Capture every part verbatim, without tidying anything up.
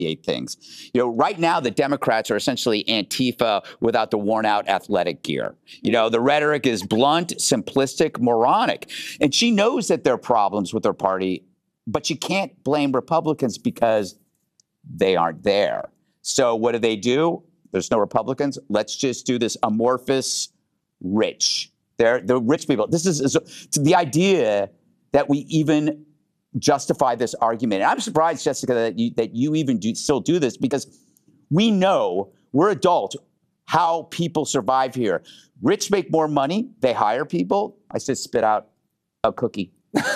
eight things. You know, right now, the Democrats are essentially Antifa without the worn-out athletic gear. You know, the rhetoric is blunt, simplistic, moronic. And she knows that there are problems with her party, but she can't blame Republicans because they aren't there. So what do they do? There's no Republicans. Let's just do this amorphous rich. They're the rich people. This is, is the idea that we even justify this argument. And I'm surprised, Jessica, that you, that you even do, still do this, because we know, we're adults, how people survive here. Rich make more money. They hire people. I said spit out a cookie.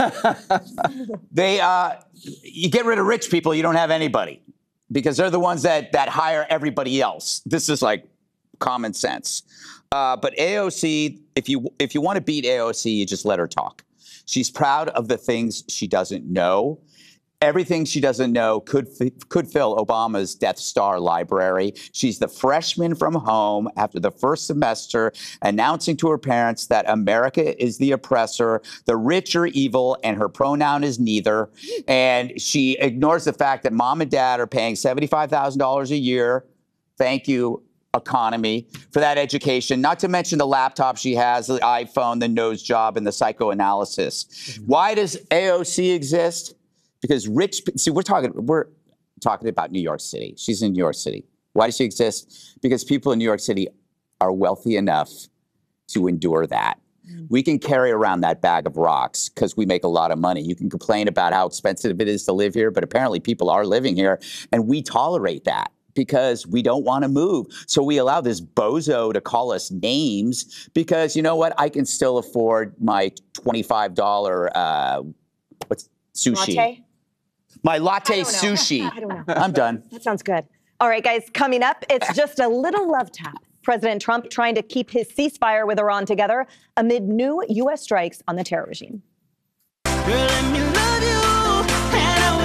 they, uh, you get rid of rich people, you don't have anybody, because they're the ones that, that hire everybody else. This is like common sense. Uh, but A O C, if you, if you want to beat A O C, you just let her talk. She's proud of the things she doesn't know. Everything she doesn't know could could fill Obama's Death Star library. She's the freshman from home after the first semester, announcing to her parents that America is the oppressor, the rich are evil, and her pronoun is neither. And she ignores the fact that mom and dad are paying seventy-five thousand dollars a year. Thank you, economy, for that education, not to mention the laptop she has, the iPhone, the nose job, and the psychoanalysis. Mm-hmm. Why does A O C exist? Because rich, see, we're talking, we're talking about New York City. She's in New York City. Why does she exist? Because people in New York City are wealthy enough to endure that. Mm-hmm. We can carry around that bag of rocks because we make a lot of money. You can complain about how expensive it is to live here, but apparently people are living here, and we tolerate that because we don't want to move. So we allow this bozo to call us names because, you know what, I can still afford my twenty-five dollars uh, what's sushi. Latte? My latte sushi. I don't know. I'm done. That sounds good. All right, guys, coming up, it's just a little love tap. President Trump trying to keep his ceasefire with Iran together amid new U S strikes on the terror regime. Girl, let me love you, and I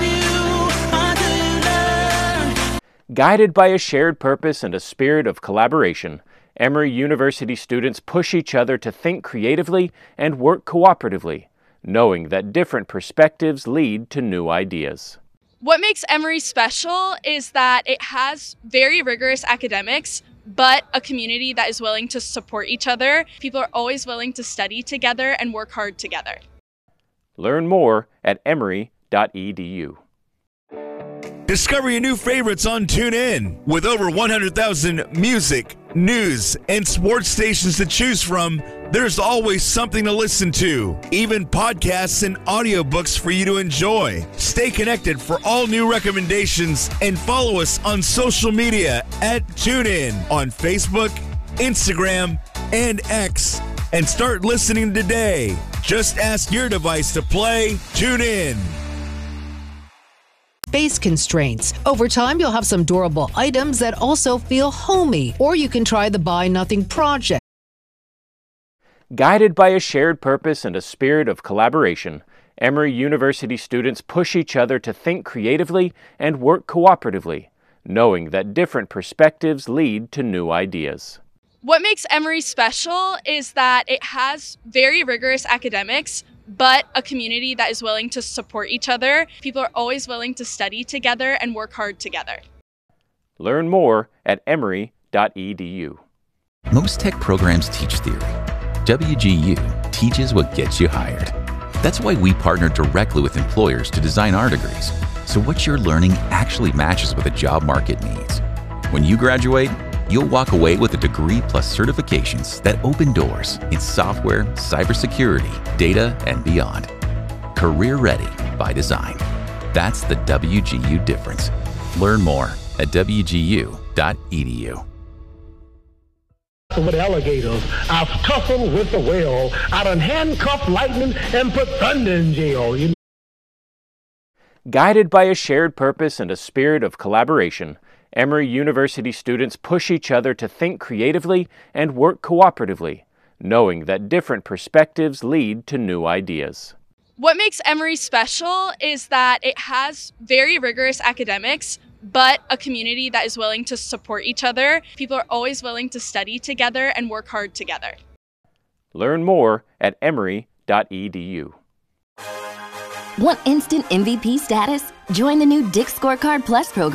will love you until you learn. Guided by a shared purpose and a spirit of collaboration, Emory University students push each other to think creatively and work cooperatively, knowing that different perspectives lead to new ideas. What makes Emory special is that it has very rigorous academics, but a community that is willing to support each other. People are always willing to study together and work hard together. Learn more at emory dot e d u. Discover your new favorites on TuneIn. With over one hundred thousand music, news, and sports stations to choose from, there's always something to listen to, even podcasts and audiobooks for you to enjoy. Stay connected for all new recommendations and follow us on social media at TuneIn on Facebook, Instagram, and X. And start listening today. Just ask your device to play TuneIn. Space constraints. Over time, you'll have some durable items that also feel homey, or you can try the Buy Nothing project. Guided by a shared purpose and a spirit of collaboration, Emory University students push each other to think creatively and work cooperatively, knowing that different perspectives lead to new ideas. What makes Emory special is that it has very rigorous academics, but a community that is willing to support each other. People are always willing to study together and work hard together. Learn more at emory dot e d u. Most tech programs teach theory. W G U teaches what gets you hired. That's why we partner directly with employers to design our degrees, so what you're learning actually matches what the job market needs. When you graduate, you'll walk away with a degree plus certifications that open doors in software, cybersecurity, data, and beyond. Career ready by design. That's the W G U difference. Learn more at w g u dot e d u. With alligators, I've tussled with the whale. I done handcuffed lightning and put thunder in jail. You Guided by a shared purpose and a spirit of collaboration, Emory University students push each other to think creatively and work cooperatively, knowing that different perspectives lead to new ideas. What makes Emory special is that it has very rigorous academics, but a community that is willing to support each other. People are always willing to study together and work hard together. Learn more at emory dot e d u. Want instant M V P status? Join the new Dick's Scorecard Plus program.